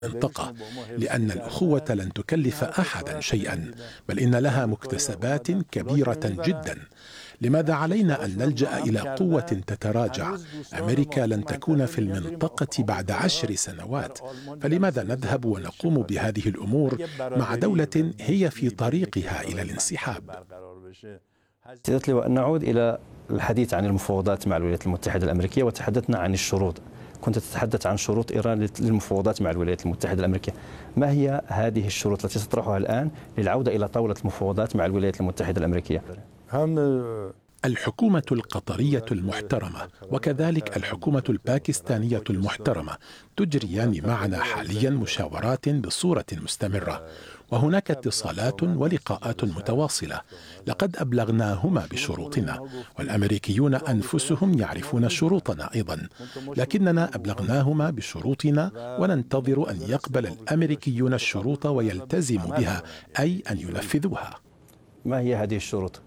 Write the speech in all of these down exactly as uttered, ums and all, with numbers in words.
المنطقة، لأن الأخوة لن تكلف أحدا شيئا، بل إن لها مكتسبات كبيرة جدا. لماذا علينا أن نلجأ إلى قوة تتراجع؟ أمريكا لن تكون في المنطقة بعد عشر سنوات، فلماذا نذهب ونقوم بهذه الأمور مع دولة هي في طريقها إلى الانسحاب؟ سيادة اللواء، نعود إلى الحديث عن المفاوضات مع الولايات المتحدة الأمريكية وتحدثنا عن الشروط. كنت تتحدث عن شروط إيران للمفاوضات مع الولايات المتحدة الأمريكية. ما هي هذه الشروط التي تطرحها الآن للعودة إلى طاولة المفاوضات مع الولايات المتحدة الأمريكية؟ الحكومة القطرية المحترمة وكذلك الحكومة الباكستانية المحترمة تجريان معنا حاليا مشاورات بصورة مستمرة، وهناك اتصالات ولقاءات متواصلة. لقد أبلغناهما بشروطنا، والأمريكيون أنفسهم يعرفون شروطنا أيضا، لكننا أبلغناهما بشروطنا وننتظر أن يقبل الأمريكيون الشروط ويلتزموا بها، أي أن ينفذوها. ما هي هذه الشروط؟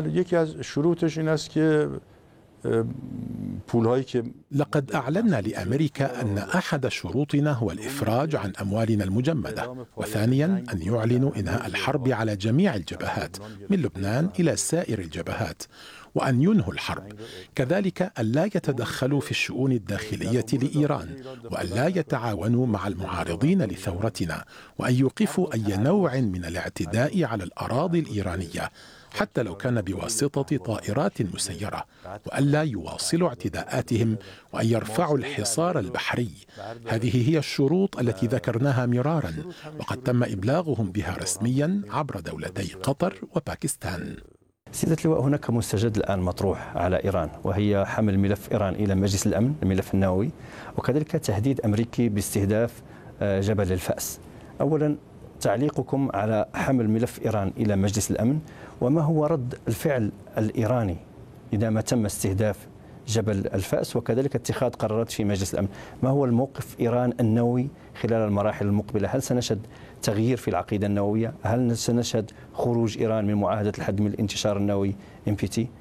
لقد أعلنا لأمريكا أن أحد شروطنا هو الإفراج عن أموالنا المجمدة، وثانيا أن يعلنوا إنهاء الحرب على جميع الجبهات من لبنان إلى سائر الجبهات، وأن ينهوا الحرب، كذلك أن لا يتدخلوا في الشؤون الداخلية لإيران، وأن لا يتعاونوا مع المعارضين لثورتنا، وأن يوقفوا أي نوع من الاعتداء على الأراضي الإيرانية حتى لو كان بواسطة طائرات مسيرة، وألا يواصلوا اعتداءاتهم، وأن يرفعوا الحصار البحري. هذه هي الشروط التي ذكرناها مرارا، وقد تم إبلاغهم بها رسميا عبر دولتي قطر وباكستان. سيادة اللواء، هناك مستجد الآن مطروح على إيران، وهي حمل ملف إيران إلى مجلس الأمن، الملف النووي، وكذلك تهديد أمريكي باستهداف جبل الفأس. أولا، تعليقكم على حمل ملف إيران إلى مجلس الأمن، وما هو رد الفعل الإيراني إذا ما تم استهداف جبل الفأس، وكذلك اتخاذ قرارات في مجلس الأمن؟ ما هو الموقف إيران النووي خلال المراحل المقبلة؟ هل سنشهد تغيير في العقيدة النووية؟ هل سنشهد خروج إيران من معاهدة الحد من الانتشار النووي إم بي تي؟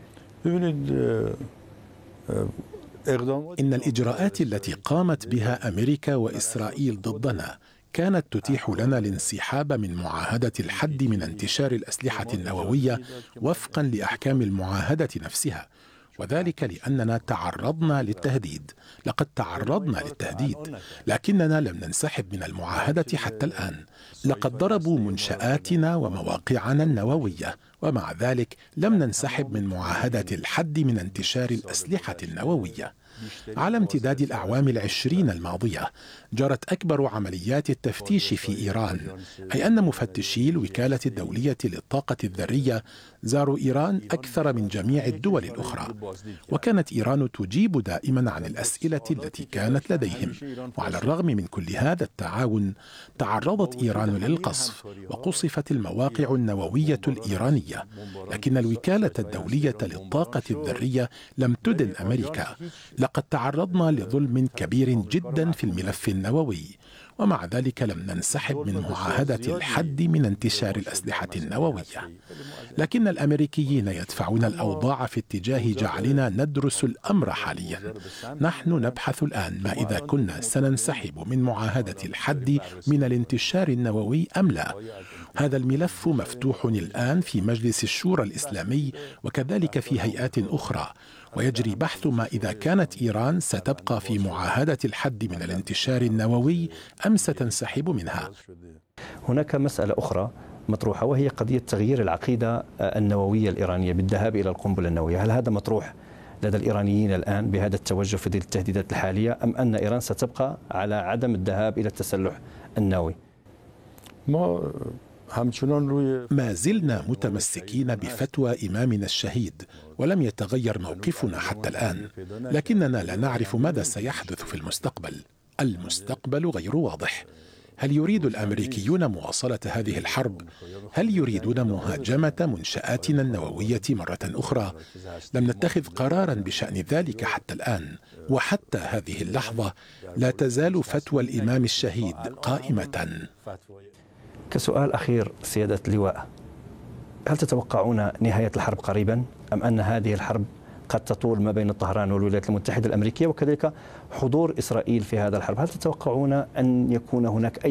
إن الإجراءات التي قامت بها أمريكا وإسرائيل ضدنا كانت تتيح لنا الانسحاب من معاهدة الحد من انتشار الأسلحة النووية وفقا لأحكام المعاهدة نفسها، وذلك لأننا تعرضنا للتهديد. لقد تعرضنا للتهديد، لكننا لم ننسحب من المعاهدة حتى الآن. لقد ضربوا منشآتنا ومواقعنا النووية، ومع ذلك لم ننسحب من معاهدة الحد من انتشار الأسلحة النووية. على امتداد الأعوام العشرين الماضية جرت أكبر عمليات التفتيش في إيران، أي أن مفتشي الوكالة الدولية للطاقة الذرية زاروا إيران أكثر من جميع الدول الأخرى، وكانت إيران تجيب دائما عن الأسئلة التي كانت لديهم. وعلى الرغم من كل هذا التعاون تعرضت إيران للقصف وقصفت المواقع النووية الإيرانية، لكن الوكالة الدولية للطاقة الذرية لم تدن أمريكا. لقد تعرضنا لظلم كبير جدا في الملف النووي، ومع ذلك لم ننسحب من معاهدة الحد من انتشار الأسلحة النووية. لكن الأمريكيين يدفعون الأوضاع في اتجاه جعلنا ندرس الأمر حاليا. نحن نبحث الآن ما إذا كنا سننسحب من معاهدة الحد من الانتشار النووي أم لا. هذا الملف مفتوح الآن في مجلس الشورى الإسلامي وكذلك في هيئات أخرى، ويجري بحث ما إذا كانت إيران ستبقى في معاهدة الحد من الانتشار النووي أم ستنسحب منها. هناك مسألة أخرى مطروحة، وهي قضية تغيير العقيدة النووية الإيرانية بالذهاب إلى القنبلة النووية. هل هذا مطروح لدى الإيرانيين الآن بهذا التوجه في التهديدات الحالية، أم أن إيران ستبقى على عدم الذهاب إلى التسلح النووي؟ ما زلنا متمسكين بفتوى إمامنا الشهيد، ولم يتغير موقفنا حتى الآن، لكننا لا نعرف ماذا سيحدث في المستقبل. المستقبل غير واضح. هل يريد الأمريكيون مواصلة هذه الحرب؟ هل يريدون مهاجمة منشآتنا النووية مرة أخرى؟ لم نتخذ قرارا بشأن ذلك حتى الآن، وحتى هذه اللحظة لا تزال فتوى الإمام الشهيد قائمة. كسؤال أخير سيادة اللواء، هل تتوقعون نهاية الحرب قريبا، أم أن هذه الحرب قد تطول ما بين طهران والولايات المتحدة الأمريكية، وكذلك حضور إسرائيل في هذا الحرب. هل تتوقعون أن يكون هناك أي